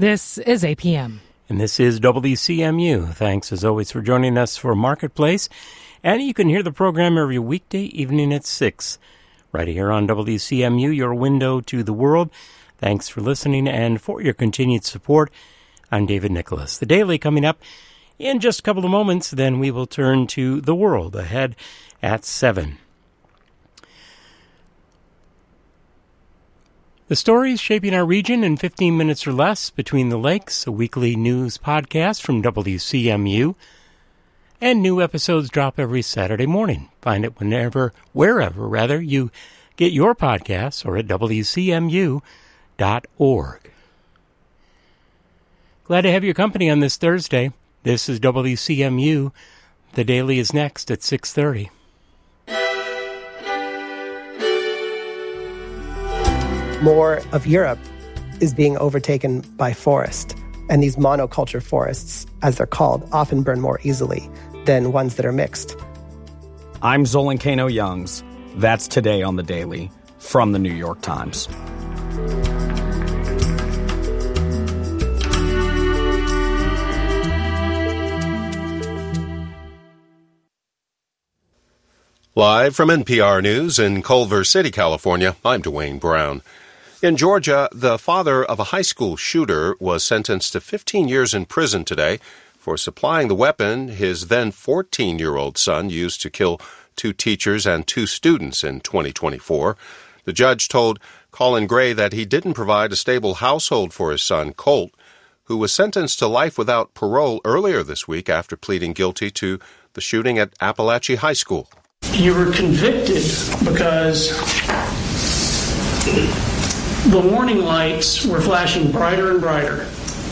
This is APM. And this is WCMU. Thanks, as always, for joining us for Marketplace. And you can hear the program every weekday evening at 6, right here on WCMU, your window to the world. Thanks for listening and for your continued support. I'm David Nicholas. The Daily coming up in just a couple of moments. Then we will turn to the world ahead at 7. The stories shaping our region in 15 minutes or less. Between the Lakes, a weekly news podcast from WCMU. And new episodes drop every Saturday morning. Find it wherever you get your podcasts or at WCMU.org. Glad to have your company on this Thursday. This is WCMU. The Daily is next at 6:30. More of Europe is being overtaken by forest. And these monoculture forests, as they're called, often burn more easily than ones that are mixed. I'm Zolan Kano-Youngs. That's today on The Daily from the New York Times. Live from NPR News in Culver City, California, I'm Dwayne Brown. In Georgia, the father of a high school shooter was sentenced to 15 years in prison today for supplying the weapon his then 14-year-old son used to kill 2 teachers and 2 students in 2024. The judge told Colin Gray that he didn't provide a stable household for his son, Colt, who was sentenced to life without parole earlier this week after pleading guilty to the shooting at Appalachia High School. You were convicted because the warning lights were flashing brighter and brighter.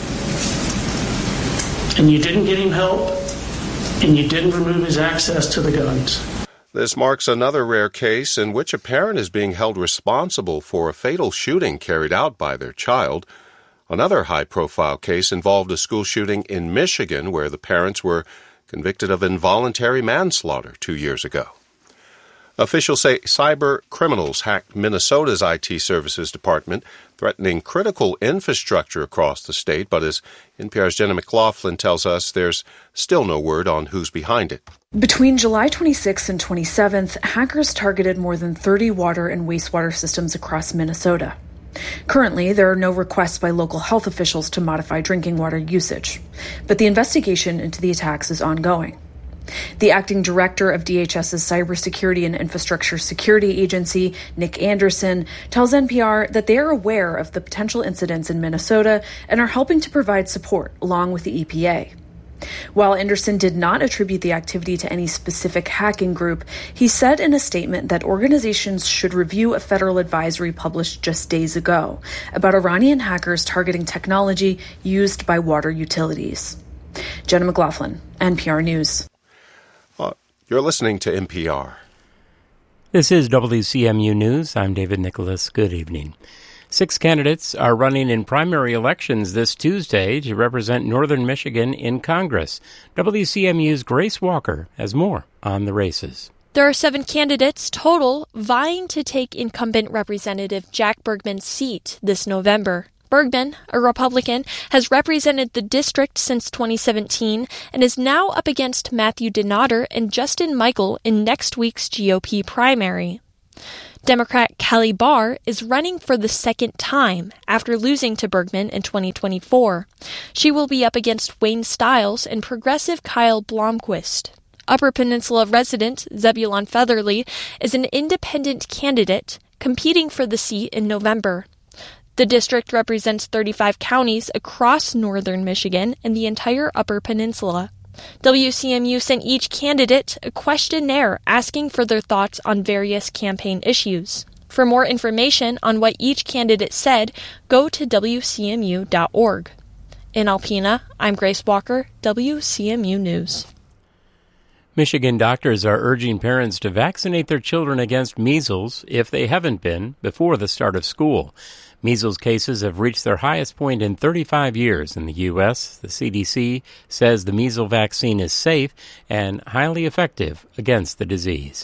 And you didn't get him help, and you didn't remove his access to the guns. This marks another rare case in which a parent is being held responsible for a fatal shooting carried out by their child. Another high-profile case involved a school shooting in Michigan where the parents were convicted of involuntary manslaughter 2 years ago. Officials say cyber criminals hacked Minnesota's IT services department, threatening critical infrastructure across the state. But as NPR's Jenna McLaughlin tells us, there's still no word on who's behind it. Between July 26th and 27th, hackers targeted more than 30 water and wastewater systems across Minnesota. Currently, there are no requests by local health officials to modify drinking water usage, but the investigation into the attacks is ongoing. The acting director of DHS's Cybersecurity and Infrastructure Security Agency, Nick Anderson, tells NPR that they are aware of the potential incidents in Minnesota and are helping to provide support along with the EPA. While Anderson did not attribute the activity to any specific hacking group, he said in a statement that organizations should review a federal advisory published just days ago about Iranian hackers targeting technology used by water utilities. Jenna McLaughlin, NPR News. You're listening to NPR. This is WCMU News. I'm David Nicholas. Good evening. 6 candidates are running in primary elections this Tuesday to represent Northern Michigan in Congress. WCMU's Grace Walker has more on the races. There are 7 candidates total vying to take incumbent Representative Jack Bergman's seat this November. Bergman, a Republican, has represented the district since 2017 and is now up against Matthew Denader and Justin Michael in next week's GOP primary. Democrat Kelly Barr is running for the second time after losing to Bergman in 2024. She will be up against Wayne Stiles and progressive Kyle Blomquist. Upper Peninsula resident Zebulon Featherly is an independent candidate competing for the seat in November. The district represents 35 counties across northern Michigan and the entire Upper Peninsula. WCMU sent each candidate a questionnaire asking for their thoughts on various campaign issues. For more information on what each candidate said, go to WCMU.org. In Alpena, I'm Grace Walker, WCMU News. Michigan doctors are urging parents to vaccinate their children against measles if they haven't been before the start of school. Measles cases have reached their highest point in 35 years in the U.S. The CDC says the measles vaccine is safe and highly effective against the disease.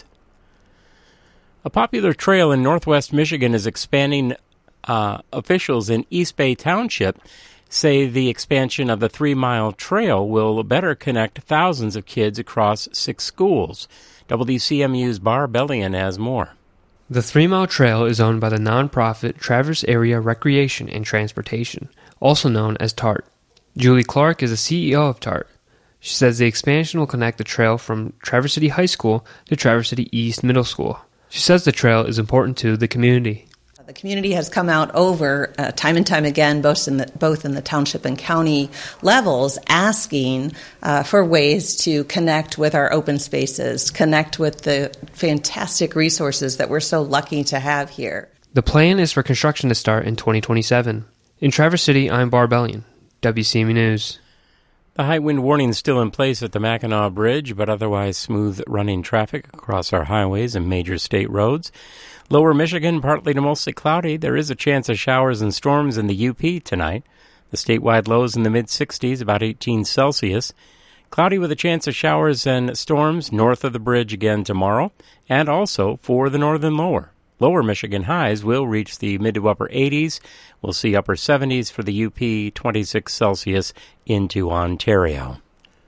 A popular trail in northwest Michigan is expanding. Officials in East Bay Township say the expansion of the 3-mile trail will better connect thousands of kids across 6 schools. WCMU's Bar Bellion has more. The 3-mile trail is owned by the nonprofit Traverse Area Recreation and Transportation, also known as TART. Julie Clark is the CEO of TART. She says the expansion will connect the trail from Traverse City High School to Traverse City East Middle School. She says the trail is important to the community. The community has come out over time and time again, both in the township and county levels, asking for ways to connect with our open spaces, connect with the fantastic resources that we're so lucky to have here. The plan is for construction to start in 2027. In Traverse City, I'm Bar Bellion, WCMU News. The high wind warning is still in place at the Mackinac Bridge, but otherwise smooth running traffic across our highways and major state roads. Lower Michigan, partly to mostly cloudy. There is a chance of showers and storms in the UP tonight. The statewide lows in the mid-60s, about 18 Celsius. Cloudy with a chance of showers and storms north of the bridge again tomorrow, and also for the northern Lower Michigan highs will reach the mid to upper 80s. We'll see upper 70s for the UP, 26 Celsius into Ontario.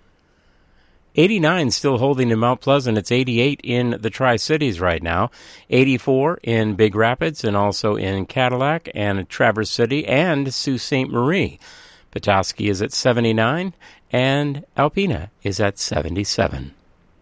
89 still holding in Mount Pleasant. It's 88 in the Tri-Cities right now. 84 in Big Rapids and also in Cadillac and Traverse City and Sault Ste. Marie. Petoskey is at 79 and Alpena is at 77.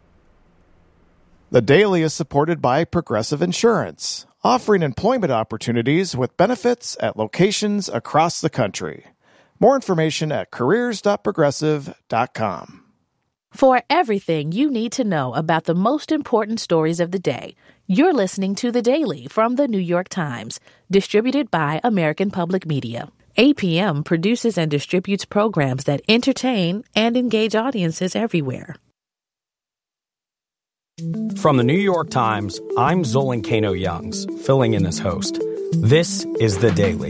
The Daily is supported by Progressive Insurance, offering employment opportunities with benefits at locations across the country. More information at careers.progressive.com. For everything you need to know about the most important stories of the day, you're listening to The Daily from The New York Times, distributed by American Public Media. APM produces and distributes programs that entertain and engage audiences everywhere. From The New York Times, I'm Zolan Kano-Youngs, filling in as host. This is The Daily.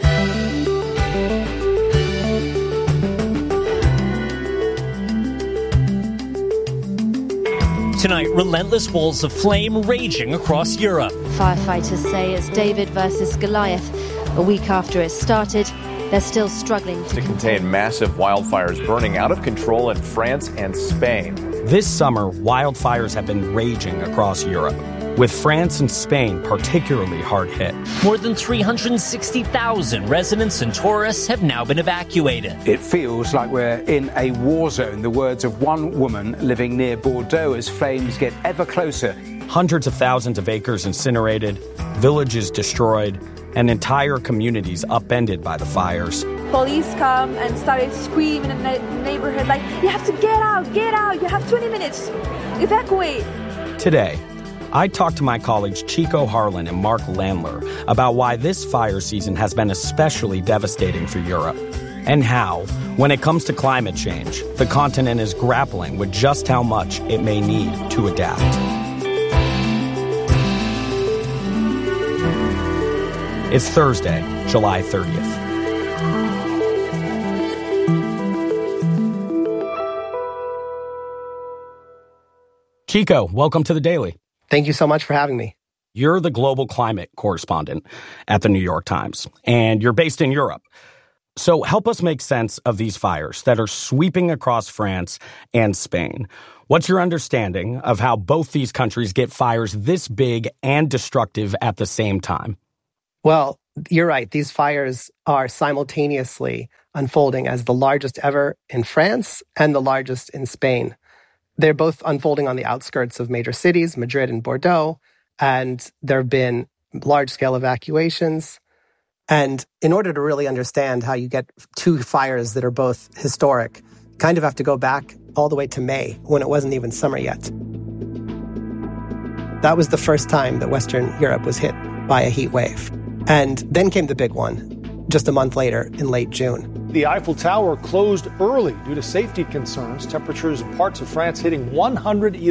Tonight, relentless walls of flame raging across Europe. Firefighters say it's David versus Goliath. A week after it started, they're still struggling to contain massive wildfires burning out of control in France and Spain. This summer, wildfires have been raging across Europe, with France and Spain particularly hard hit. More than 360,000 residents and tourists have now been evacuated. It feels like we're in a war zone, the words of one woman living near Bordeaux as flames get ever closer. Hundreds of thousands of acres incinerated, villages destroyed, and entire communities upended by the fires. Police come and started screaming in the neighborhood like, you have to get out, you have 20 minutes, evacuate. Today, I talked to my colleagues Chico Harlan and Mark Landler about why this fire season has been especially devastating for Europe, and how, when it comes to climate change, the continent is grappling with just how much it may need to adapt. It's Thursday, July 30th. Chico, welcome to The Daily. Thank you so much for having me. You're the global climate correspondent at The New York Times, and you're based in Europe. So help us make sense of these fires that are sweeping across France and Spain. What's your understanding of how both these countries get fires this big and destructive at the same time? Well, you're right. These fires are simultaneously unfolding as the largest ever in France and the largest in Spain. They're both unfolding on the outskirts of major cities, Madrid and Bordeaux, and there have been large-scale evacuations. And in order to really understand how you get two fires that are both historic, you kind of have to go back all the way to May, when it wasn't even summer yet. That was the first time that Western Europe was hit by a heat wave. And then came the big one, just a month later in late June. The Eiffel Tower closed early due to safety concerns. Temperatures in parts of France hitting 111